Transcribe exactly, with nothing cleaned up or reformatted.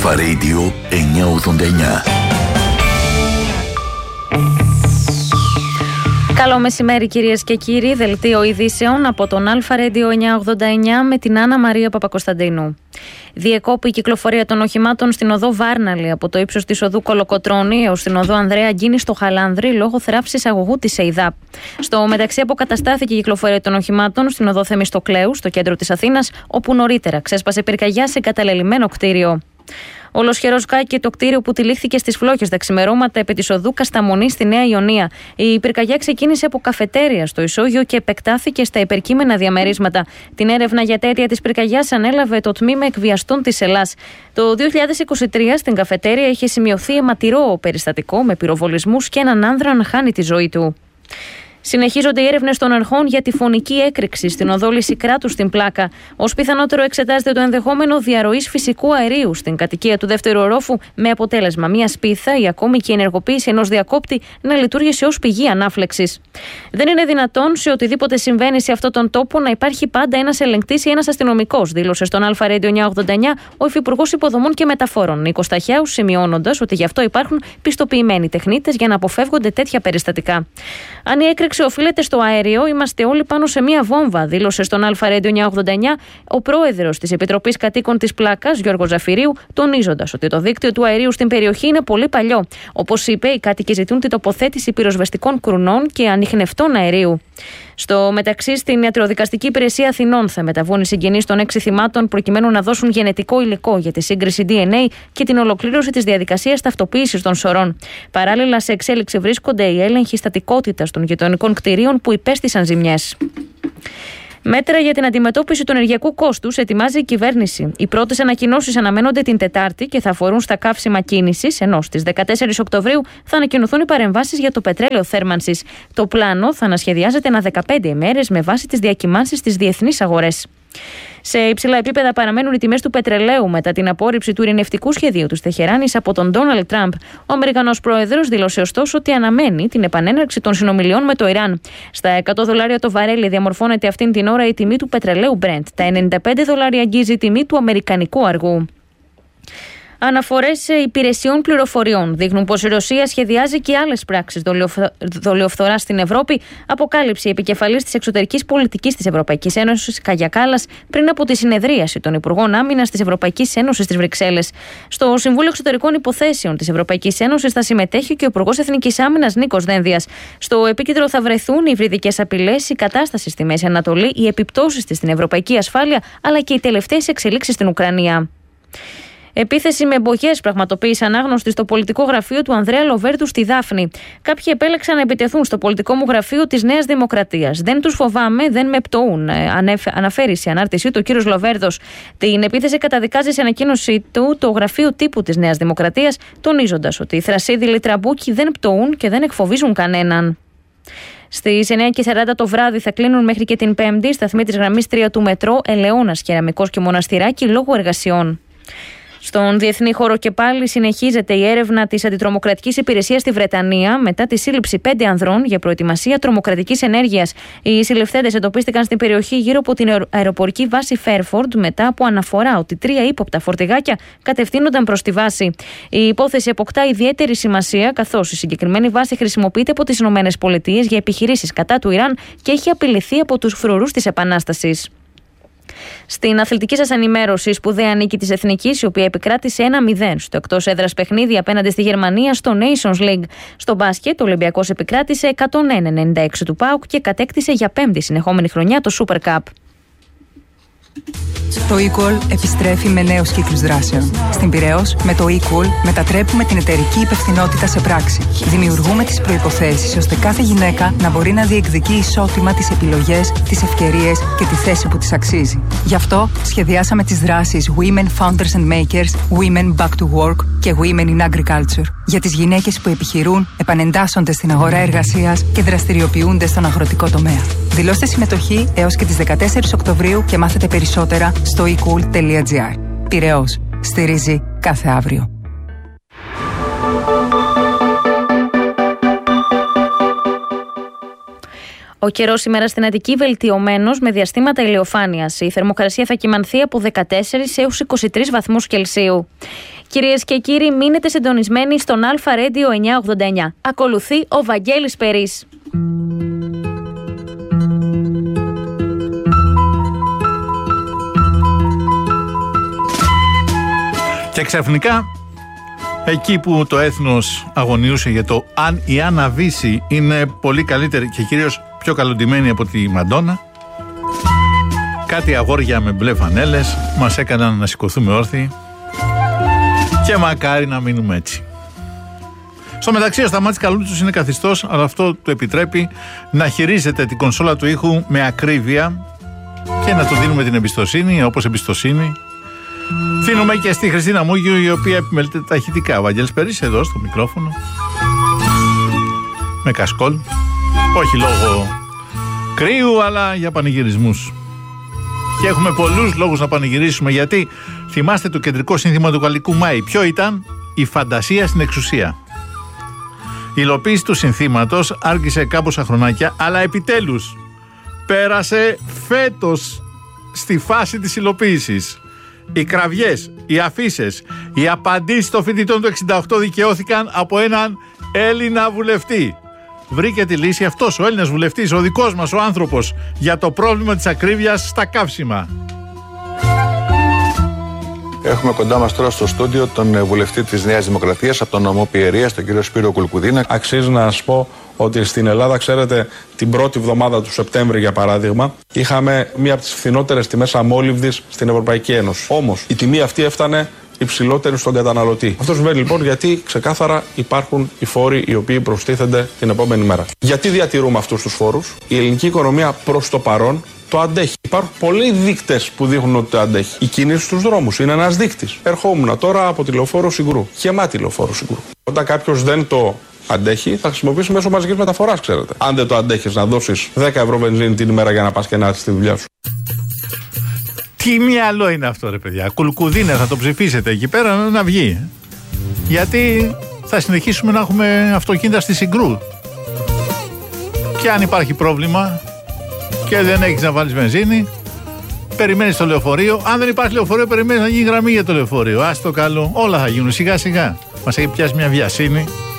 Αλφα Radio εννιακόσια ογδόντα εννιά. Καλό μεσημέρι κυρίες και κύριοι, δελτίο ειδήσεων από τον Αλφα Radio εννιακόσια ογδόντα εννιά με την Άννα Μαρία Παπακοσταντίνου. Διεκόπη η κυκλοφορία των οχημάτων στην οδό Βάρναλη από το ύψος της οδού Κολοκοτρώνη έως την οδό Ανδρέα Γκίνη στο Χαλάνδρη λόγω θράψης αγωγού της ΕΙΔΑΠ. Στο μεταξύ αποκαταστάθηκε η κυκλοφορία των οχημάτων στην οδό Θεμιστοκλέου στο κέντρο της Αθήνας, όπου νωρίτερα ξέσπασε πυρκαγιά σε εγκαταλελειμμένο κτίριο. Ολοσχερό κάηκε το κτίριο που τυλίχθηκε στις Φλόχες τα ξημερώματα επί της οδού Κασταμονή στη Νέα Ιωνία. Η πυρκαγιά ξεκίνησε από καφετέρια στο ισόγειο και επεκτάθηκε στα υπερκείμενα διαμερίσματα. Την έρευνα για τα αίτια της πυρκαγιάς ανέλαβε το τμήμα εκβιαστών της Ελλάς. Το δύο χιλιάδες είκοσι τρία στην καφετέρια είχε σημειωθεί αιματηρό περιστατικό με πυροβολισμούς και έναν άνδρα να χάνει τη ζωή του. Συνεχίζονται οι έρευνες των αρχών για τη φωνική έκρηξη στην οδό Λυσικράτου στην Πλάκα. Ως πιθανότερο εξετάζεται το ενδεχόμενο διαρροής φυσικού αερίου στην κατοικία του δεύτερου ορόφου, με αποτέλεσμα μια σπίθα ή ακόμη και η ενεργοποίηση ενός διακόπτη να λειτουργήσει ως πηγή ανάφλεξης. Δεν είναι δυνατόν σε οτιδήποτε συμβαίνει σε αυτόν τον τόπο να υπάρχει πάντα ένας ελεγκτής ή ένας αστυνομικός, δήλωσε στον Αλφα Radio εννιακόσια ογδόντα εννιά ο Υφυπουργός Υποδομών και Μεταφορών Νίκος Ταχιάους, σημειώνοντας ότι γι' αυτό υπάρχουν πιστοποιημένοι τεχνίτες για να αποφεύγονται τέτοια περιστατικά. Αν η έκρηξη οφείλεται στο αέριο, είμαστε όλοι πάνω σε μία βόμβα, δήλωσε στον Αλφα Radio εννιακόσια ογδόντα εννιά ο πρόεδρος της Επιτροπής Κατοίκων της Πλάκας, Γιώργος Ζαφυρίου, τονίζοντας ότι το δίκτυο του αερίου στην περιοχή είναι πολύ παλιό. Όπως είπε, οι κάτοικοι ζητούν την τοποθέτηση πυροσβεστικών κρουνών και ανιχνευτών αερίου. Στο μεταξύ, στην Ιατροδικαστική Υπηρεσία Αθηνών θα μεταβούν οι συγγενείς των έξι θυμάτων προκειμένου να δώσουν γενετικό υλικό για τη σύγκριση ντι εν έι και την ολοκλήρωση της διαδικασίας ταυτοποίησης των σωρών. Παράλληλα, σε εξέλιξη βρίσκονται οι έλεγχοι στατικότητας των γειτονικών κτηρίων που υπέστησαν ζημιές. Μέτρα για την αντιμετώπιση του ενεργειακού κόστους ετοιμάζει η κυβέρνηση. Οι πρώτες ανακοινώσεις αναμένονται την Τετάρτη και θα αφορούν στα καύσιμα κίνησης, ενώ στις δεκατέσσερις Οκτωβρίου θα ανακοινωθούν οι παρεμβάσεις για το πετρέλαιο θέρμανσης. Το πλάνο θα ανασχεδιάζεται ανά δεκαπέντε ημέρες με βάση τις διακυμάνσεις στις διεθνείς αγορές. Σε υψηλά επίπεδα παραμένουν οι τιμές του πετρελαίου μετά την απόρριψη του ειρηνευτικού σχεδίου της Τεχεράνης από τον Ντόναλντ Τραμπ. Ο Αμερικανός πρόεδρος δήλωσε ωστόσο ότι αναμένει την επανέναρξη των συνομιλιών με το Ιράν. Στα εκατό δολάρια το βαρέλι διαμορφώνεται αυτήν την ώρα η τιμή του πετρελαίου Brent. Τα ενενήντα πέντε δολάρια αγγίζει η τιμή του αμερικανικού αργού. Αναφορές υπηρεσιών πληροφοριών δείχνουν πως η Ρωσία σχεδιάζει και άλλες πράξεις δολιοφθοράς στην Ευρώπη, αποκάλυψε η επικεφαλής της εξωτερικής πολιτικής της Ευρωπαϊκής Ένωσης, Κάγια Κάλλας, πριν από τη συνεδρίαση των Υπουργών Άμυνας της Ευρωπαϊκής Ένωσης στις Βρυξέλλες. Στο Συμβούλιο Εξωτερικών Υποθέσεων της Ευρωπαϊκής Ένωσης θα συμμετέχει και ο Υπουργός Εθνικής Άμυνας Νίκος Δένδιας. Στο επίκεντρο θα βρεθούν οι υβριδικές απειλές, η κατάσταση στη Μέση Ανατολή, οι επιπτώσεις της στην ευρωπαϊκή ασφάλεια, αλλά και οι τελευταίες εξελίξεις στην Ουκρανία. Επίθεση με εμποχές πραγματοποίησε ανάγνωστη στο πολιτικό γραφείο του Ανδρέα Λοβέρδου στη Δάφνη. Κάποιοι επέλεξαν να επιτεθούν στο πολιτικό μου γραφείο της Νέας Δημοκρατίας. Δεν τους φοβάμαι, δεν με πτωούν, αναφέρει σε ανάρτησή του ο κύριος Λοβέρδος. Την επίθεση καταδικάζει σε ανακοίνωσή του το γραφείο τύπου της Νέας Δημοκρατίας, τονίζοντας ότι οι θρασίδηλοι τραμπούκοι δεν πτωούν και δεν εκφοβίζουν κανέναν. Στις εννιά και σαράντα το βράδυ θα κλείνουν μέχρι και την Πέμπτη σταθμοί της γραμμής τρία του μετρό Ελαιώνας, Κεραμικός και Μοναστηράκι λόγω εργασιών. Στον διεθνή χώρο και πάλι συνεχίζεται η έρευνα της Αντιτρομοκρατικής Υπηρεσίας στη Βρετανία μετά τη σύλληψη πέντε ανδρών για προετοιμασία τρομοκρατικής ενέργειας. Οι συλληφθέντες εντοπίστηκαν στην περιοχή γύρω από την αεροπορική βάση Φέρφορντ μετά από αναφορά ότι τρία ύποπτα φορτηγάκια κατευθύνονταν προς τη βάση. Η υπόθεση αποκτά ιδιαίτερη σημασία καθώς η συγκεκριμένη βάση χρησιμοποιείται από τις ΗΠΑ για επιχειρήσεις κατά του Ιράν και έχει απειληθεί από τους φρουρούς της Επανάστασης. Στην αθλητική σας ενημέρωση, η σπουδαία νίκη της Εθνικής, η οποία επικράτησε ένα μηδέν στο εκτός έδρας παιχνίδι απέναντι στη Γερμανία στο Nations League. Στο μπάσκετ, ο Ολυμπιακός επικράτησε εκατόν ένα ενενήντα έξι του ΠΑΟΚ και κατέκτησε για πέμπτη συνεχόμενη χρονιά το Super Cup. Το eCall επιστρέφει με νέους κύκλους δράσεων. Στην Πειραιώς, με το eCall μετατρέπουμε την εταιρική υπευθυνότητα σε πράξη. Δημιουργούμε τις προϋποθέσεις ώστε κάθε γυναίκα να μπορεί να διεκδικεί ισότιμα τις επιλογές, τις ευκαιρίες και τη θέση που της αξίζει. Γι' αυτό σχεδιάσαμε τις δράσεις Women Founders and Makers, Women Back to Work και Women in Agriculture. Για τις γυναίκες που επιχειρούν, επανεντάσσονται στην αγορά εργασίας και δραστηριοποιούνται στον αγροτικό τομέα. Δηλώστε συμμετοχή έως και τις δεκατέσσερις Οκτωβρίου και μάθετε περισσότερα στο ecool τελεία gr. Πειραιώς. Στηρίζει κάθε αύριο. Ο καιρός σήμερα στην Αττική βελτιωμένος με διαστήματα ηλιοφάνειας. Η θερμοκρασία θα κυμανθεί από δεκατέσσερις έως είκοσι τρεις βαθμούς Κελσίου. Κυρίες και κύριοι, μείνετε συντονισμένοι στον Αλφα Radio εννιακόσια ογδόντα εννιά. Ακολουθεί ο Βαγγέλης Περής. Και ξαφνικά, εκεί που το έθνος αγωνιούσε για το αν η Άννα Βύση είναι πολύ καλύτερη και κυρίως πιο καλοντημένη από τη Μαντόνα, κάτι αγόρια με μπλε φανέλες μας έκαναν να σηκωθούμε όρθιοι και μακάρι να μείνουμε έτσι. Στο μεταξύ, ο Σταμάτης Καλούτσος είναι καθιστός, αλλά αυτό του επιτρέπει να χειρίζεται την κονσόλα του ήχου με ακρίβεια και να του δίνουμε την εμπιστοσύνη, όπως εμπιστοσύνη δίνουμε και στη Χριστίνα Μούγιου, η οποία επιμελείται ταχυτικά. Ο Βαγγέλης Περής εδώ στο μικρόφωνο, με κασκόλ, όχι λόγω κρύου, αλλά για πανηγυρισμούς. Και έχουμε πολλούς λόγους να πανηγυρίσουμε, γιατί θυμάστε το κεντρικό σύνθημα του Γαλλικού Μάη. Ποιο ήταν? Η φαντασία στην εξουσία. Η υλοποίηση του συνθήματος άργησε κάμποσα χρονάκια, αλλά επιτέλους πέρασε φέτος στη φάση της υλοποίησης. Οι κραυγές, οι αφίσες, οι απαντήσεις των φοιτητών του εξήντα οκτώ δικαιώθηκαν από έναν Έλληνα βουλευτή. Βρήκε τη λύση αυτός ο Έλληνας βουλευτής, ο δικός μας ο άνθρωπος, για το πρόβλημα της ακρίβειας στα καύσιμα. Έχουμε κοντά μας τώρα στο στούντιο τον βουλευτή της Νέας Δημοκρατίας από τον νομό Πιερίας, τον κύριο Σπύρο Κουλκουδίνα. Αξίζει να σας πω ότι στην Ελλάδα, ξέρετε, την πρώτη εβδομάδα του Σεπτέμβρη, για παράδειγμα, είχαμε μία από τις φθηνότερες τιμές αμόλυβδης στην Ευρωπαϊκή Ένωση. Όμως, η τιμή αυτή έφτανε υψηλότερη στον καταναλωτή. Αυτό συμβαίνει λοιπόν γιατί ξεκάθαρα υπάρχουν οι φόροι οι οποίοι προστίθενται την επόμενη μέρα. Γιατί διατηρούμε αυτούς τους φόρους? Η ελληνική οικονομία προς το παρόν το αντέχει. Υπάρχουν πολλοί δείκτες που δείχνουν ότι το αντέχει. Η κίνηση στους δρόμους είναι ένας δείκτης. Ερχόμουν τώρα από τη λεωφόρο Συγκρού. Γεμάτη λεωφόρο Συγκρού. Όταν κάποιος δεν το αντέχει, θα χρησιμοποιήσει μέσω μαζικής μεταφοράς, ξέρετε. Αν δεν το αντέχεις να δώσεις δέκα ευρώ βενζίνη την ημέρα για να πας και να έρθεις στη δουλειά σου. Τι μυαλό είναι αυτό, ρε παιδιά? Κουλκουδίνα, θα το ψηφίσετε εκεί πέρα να βγει. Γιατί θα συνεχίσουμε να έχουμε αυτοκίνητα στη Συγκρού. Και αν υπάρχει πρόβλημα και δεν έχεις να βάλεις βενζίνη, περιμένεις το λεωφορείο. Αν δεν υπάρχει λεωφορείο, περιμένεις να γίνει γραμμή για το λεωφορείο. Ας το καλό, όλα θα γίνουν σιγά σιγά. Μας έχει πιάσει μια βιασύνη.